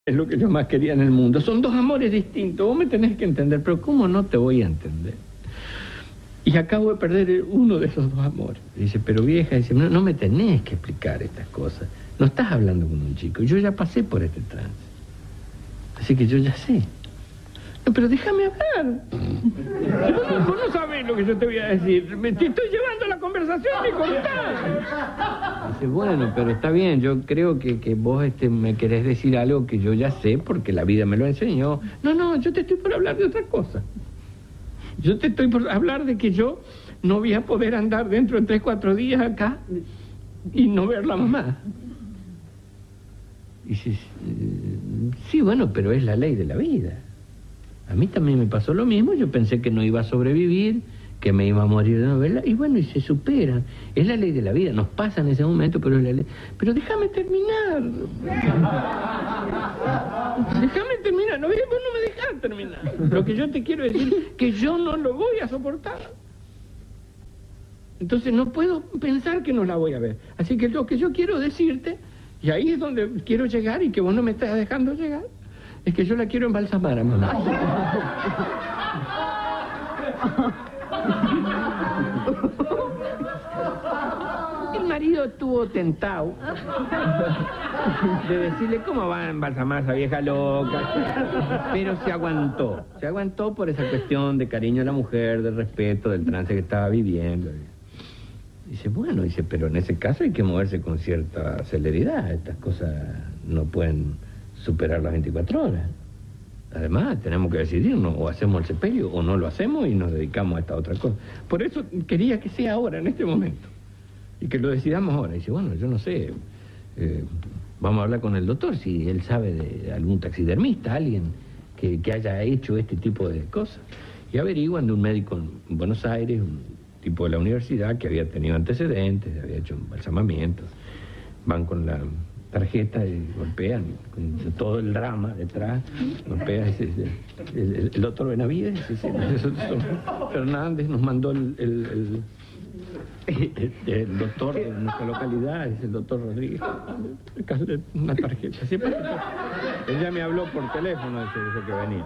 Es lo que yo más quería en el mundo. Son dos amores distintos. Vos me tenés que entender, pero ¿cómo no te voy a entender? Y acabo de perder uno de esos dos amores. Dice, pero vieja, dice, no me tenés que explicar estas cosas. No estás hablando con un chico. Yo ya pasé por este trance. Así que yo ya sé. No, pero déjame hablar. Vos no sabés lo que yo te voy a decir. Te estoy llevando la conversación y contá. Dice, bueno, pero está bien. Yo creo que vos me querés decir algo que yo ya sé porque la vida me lo enseñó. No, yo te estoy por hablar de otra cosa. Yo te estoy por hablar de que yo no voy a poder andar dentro de 3-4 días acá y no ver a la mamá. Y dice, sí, bueno, pero es la ley de la vida. A mí también me pasó lo mismo, yo pensé que no iba a sobrevivir, que me iba a morir de novela, y bueno, y se superan. Es la ley de la vida, nos pasa en ese momento, pero es la ley. Pero déjame terminar. Déjame terminar, no, vos no me dejás terminar. Lo que yo te quiero decir que yo no lo voy a soportar. Entonces no puedo pensar que no la voy a ver. Así que lo que yo quiero decirte, y ahí es donde quiero llegar y que vos no me estás dejando llegar, es que yo la quiero embalsamar a mamá. El marido estuvo tentado de decirle, ¿cómo va a embalsamar a esa vieja loca? Pero se aguantó por esa cuestión de cariño a la mujer, de respeto, del trance que estaba viviendo. Dice, bueno, pero en ese caso hay que moverse con cierta celeridad. Estas cosas no pueden superar las 24 horas. Además, tenemos que decidirnos, o hacemos el sepelio o no lo hacemos y nos dedicamos a esta otra cosa. Por eso quería que sea ahora, en este momento, y que lo decidamos ahora. Y dice, bueno, yo no sé, vamos a hablar con el doctor, si él sabe de algún taxidermista, alguien que haya hecho este tipo de cosas. Y averiguan de un médico en Buenos Aires, un tipo de la universidad que había tenido antecedentes, había hecho embalsamamientos. Van con la tarjeta y golpean con todo el drama detrás, golpean el doctor Benavides, Fernández nos mandó el doctor de nuestra localidad, es el doctor Rodríguez, una tarjeta. Siempre, él ya me habló por teléfono, dijo que venía.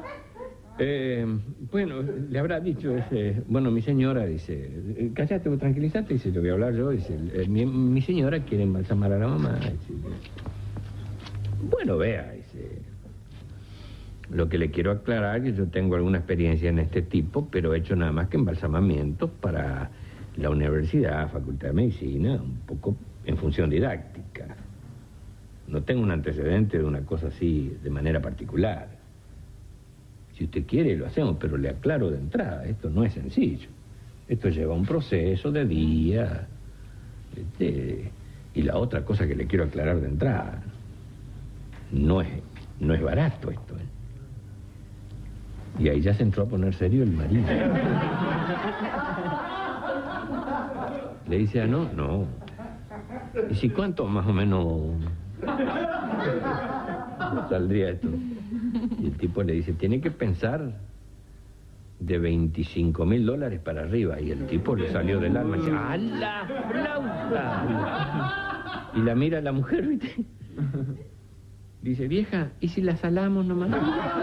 Bueno, le habrá dicho bueno, mi señora, dice, cállate, tranquilízate, dice, le voy a hablar yo, dice, mi señora quiere embalsamar a la mamá, dice, bueno, vea, dice, lo que le quiero aclarar, que yo tengo alguna experiencia en este tipo, pero he hecho nada más que embalsamamientos para la universidad, Facultad de Medicina, un poco en función didáctica. No tengo un antecedente de una cosa así de manera particular. Si usted quiere, lo hacemos, pero le aclaro de entrada, esto no es sencillo. Esto lleva un proceso de días. Y la otra cosa que le quiero aclarar de entrada, no es barato esto. Y ahí ya se entró a poner serio el marido. Le dice, no. ¿Y si cuánto más o menos saldría esto? Y el tipo le dice, tiene que pensar de $25.000 para arriba. Y el tipo le salió del alma y dice, ¡a la flauta! Y la mira la mujer, ¿viste? Dice, vieja, ¿y si la salamos nomás?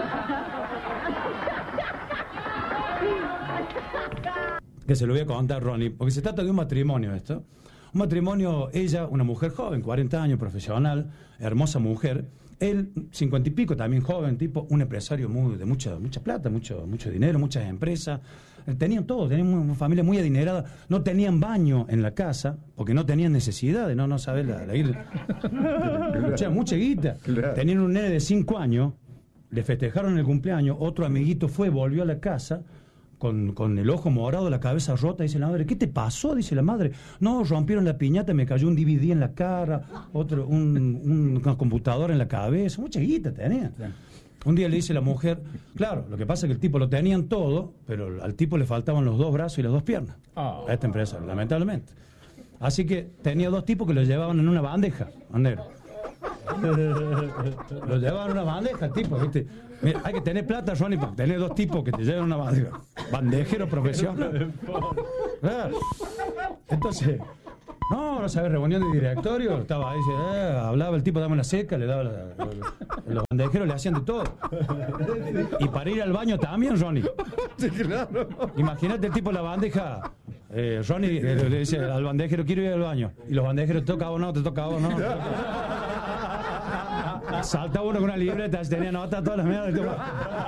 Que se lo voy a contar, Ronnie, porque se trata de un matrimonio esto. Un matrimonio, ella, una mujer joven, 40 años, profesional, hermosa mujer. Él, 50 y pico, también joven, tipo, un empresario de mucha plata, mucho dinero, muchas empresas. Tenían todo, tenían una familia muy adinerada. No tenían baño en la casa, porque no tenían necesidad de no saber la ir. O sea, mucha guita. Claro. Tenían un nene de 5 años, le festejaron el cumpleaños, otro amiguito volvió a la casa con el ojo morado, la cabeza rota. Dice la madre, ¿qué te pasó? Dice la madre, no, rompieron la piñata, me cayó un DVD en la cara, una computadora en la cabeza, mucha guita tenían. Un día le dice la mujer, claro, lo que pasa es que el tipo lo tenían todo, pero al tipo le faltaban los 2 brazos y las 2 piernas. A esta empresa, lamentablemente. Así que tenía 2 tipos que lo llevaban en una bandeja, bandero. Lo llevaban en una bandeja, tipo, ¿viste? Mira, hay que tener plata, Ronnie, para tener 2 tipos que te llevan una bandeja. Bandejero profesional. Entonces, No sabés, reunión de directorio, estaba ahí, hablaba el tipo, dame la seca, le daba los bandejeros le hacían de todo. Y para ir al baño también, Ronnie. Sí, claro. Imagínate el tipo la bandeja, Ronnie le dice al bandejero, quiero ir al baño. Y los bandejeros, te toca o no, te toca o no. Salta uno con una libreta, tenía nota todas las mierdas.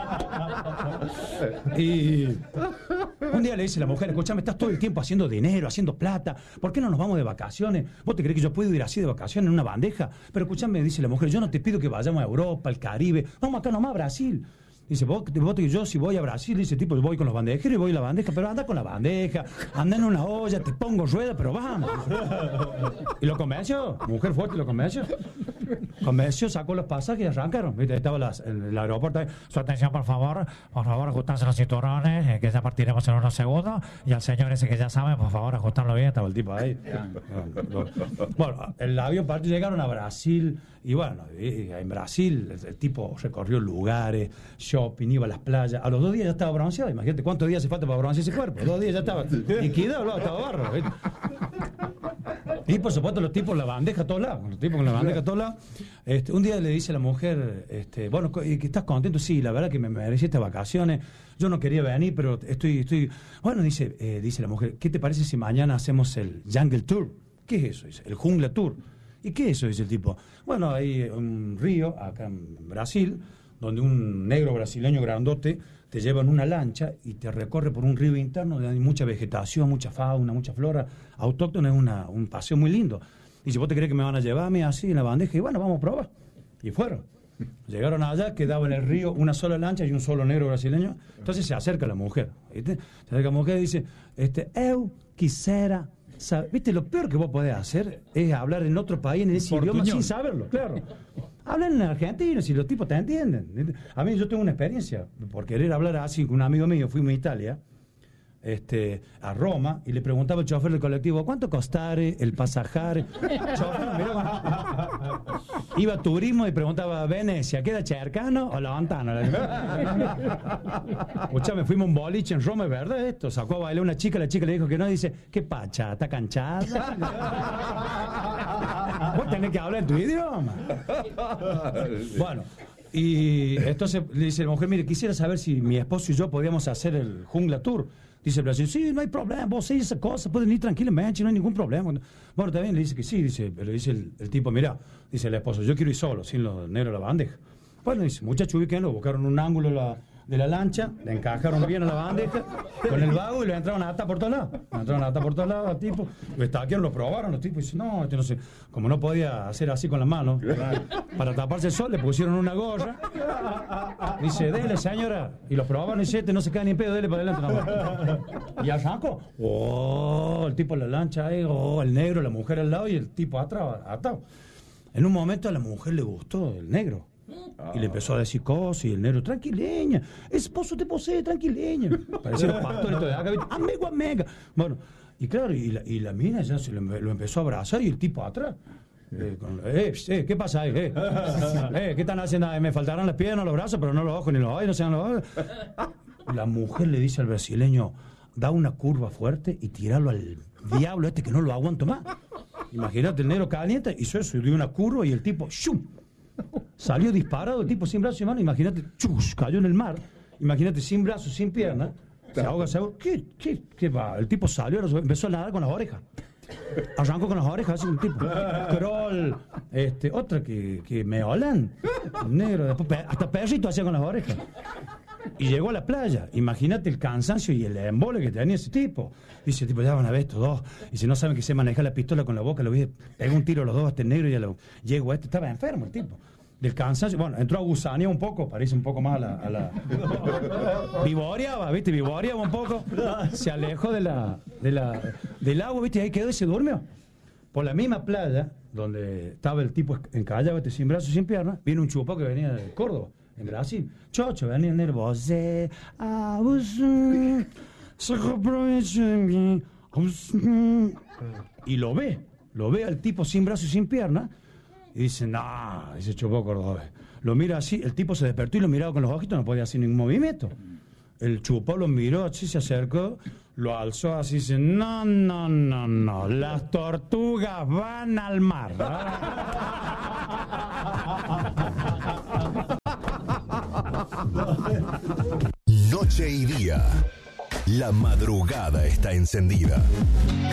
Y un día le dice la mujer, escúchame, estás todo el tiempo haciendo dinero, haciendo plata, ¿por qué no nos vamos de vacaciones? ¿Vos te crees que yo puedo ir así de vacaciones en una bandeja? Pero escúchame, dice la mujer, yo no te pido que vayamos a Europa, al Caribe, vamos acá nomás a Brasil. Dice, vos yo si voy a Brasil, dice tipo, voy con los bandejeros y voy a la bandeja, pero anda con la bandeja, anda en una olla, te pongo rueda, pero vamos. Y lo convenció, mujer fuerte, lo convenció. Convenció, sacó los pasajes y arrancaron. ¿Viste? Estaba el aeropuerto ahí. Su atención, por favor, ajustarse los cinturones, que ya partiremos en unos segundos. Y al señor ese que ya sabe, por favor, ajustarlo bien. Estaba el tipo ahí. Bueno, el avión partió, llegaron a Brasil. Y bueno, en Brasil el tipo recorrió lugares, shopping, iba a las playas. A los 2 días ya estaba bronceado. Imagínate cuántos días hace falta para broncear ese cuerpo. 2 días ya estaba liquidado, estaba barro. ¿Viste? Y por supuesto los tipos la bandeja a todos lados. Los tipos con la bandeja a todos lados. Un día le dice a la mujer, bueno, ¿que estás contento? Sí, la verdad que me merecí estas vacaciones. Yo no quería venir, pero estoy... Bueno, dice la mujer, ¿qué te parece si mañana hacemos el Jungle Tour? ¿Qué es eso? Dice, el Jungla Tour. ¿Y qué es eso? Dice el tipo. Bueno, hay un río acá en Brasil, donde un negro brasileño grandote te lleva en una lancha y te recorre por un río interno donde hay mucha vegetación, mucha fauna, mucha flora autóctona. Es un paseo muy lindo. Dice, ¿vos te crees que me van a llevarme así en la bandeja? Y bueno, vamos a probar. Y fueron. Llegaron allá, quedaba en el río una sola lancha y un solo negro brasileño. Entonces se acerca la mujer. ¿Viste? Se acerca la mujer y dice, eu quisiera... ¿Viste? Lo peor que vos podés hacer es hablar en otro país, en ese idioma, sin saberlo, claro. Hablan en argentino, si los tipos te entienden. A mí yo tengo una experiencia, por querer hablar así con un amigo mío, fuimos a Italia, a Roma, y le preguntaba al chofer del colectivo, ¿cuánto costare el pasajar? Iba a turismo y preguntaba, ¿Venecia queda cercano o lontano? Escuchame, fuimos a un boliche en Roma, ¿es verdad esto? Sacó a bailar una chica, la chica le dijo que no, y dice, ¿qué pacha? ¿Está canchada? Vos tenés que hablar en tu idioma. Bueno, y entonces le dice la mujer, mire, quisiera saber si mi esposo y yo podíamos hacer el Jungla Tour. Dice el brasileño, sí, no hay problema, vos hacéis esa cosa, pueden ir tranquilamente, no hay ningún problema. Bueno, también le dice que sí, pero dice el tipo, mira, dice el esposo, yo quiero ir solo, sin los negros de la bandeja. Bueno, dice, muchachos, ubíquenlo, buscaron un ángulo de la lancha, le encajaron bien a la bandeja con el vago y lo entraron a atar por todos lados. Lo entraron a atar por todos lados al tipo, lo estaquearon, lo probaron, los tipos, y dicen, no, no sé, como no podía hacer así con las manos, para taparse el sol, le pusieron una gorra. Dice, dele, señora. Y lo probaban y dice, no se cae ni en pedo, dele para adelante nomás. Y arrancó. Oh, el tipo en la lancha ahí, el negro, la mujer al lado y el tipo atrás, atado. En un momento a la mujer le gustó el negro. Y le empezó a decir cosas y el negro, tranquileña, esposo te posee, tranquileña. Parecían los pastores de acá, amiga. Bueno, y claro, y la mina ya lo empezó a abrazar y el tipo atrás. ¿Qué pasa ahí? ¿Qué están haciendo? Me faltarán las piernas, los brazos, pero no los ojos ni los ojos, no sean los ojos. La mujer le dice al brasileño, da una curva fuerte y tirarlo al diablo que no lo aguanto más. Imagínate, el negro caliente, hizo eso, y dio una curva y el tipo, ¡shum! Salió disparado, el tipo sin brazos y manos, imagínate, ¡chus! Cayó en el mar. Imagínate, sin brazos, sin piernas, se ahoga. ¿Qué va? El tipo salió, empezó a nadar con las orejas. Arrancó con las orejas, así un tipo. Kroll, otra que me olan, negro, después hasta perrito hacía con las orejas. Y llegó a la playa. Imagínate el cansancio y el embole que tenía ese tipo. Dice el tipo, ya van a ver estos dos. Y si no saben que se maneja la pistola con la boca, lo vi, pegó un tiro a los dos, hasta el negro y a llegó estaba enfermo el tipo. Del cansancio, bueno, entró a gusanear un poco, parece un poco más a la... Vivoreaba, ¿viste? Vivoreaba un poco. Se alejó del agua, ¿viste? Y ahí quedó y se durmió. Por la misma playa, donde estaba el tipo encallado, sin brazos y sin piernas, viene un chupó que venía de Córdoba, en Brasil. Chocho, venía nervoso. Y lo ve al tipo sin brazos y sin piernas. Y dice, no, ese chupó cordobés. Lo mira así, el tipo se despertó y lo miraba con los ojitos, no podía hacer ningún movimiento. El chupó lo miró, así se acercó, lo alzó así, dice, no, las tortugas van al mar. Noche y día, la madrugada está encendida.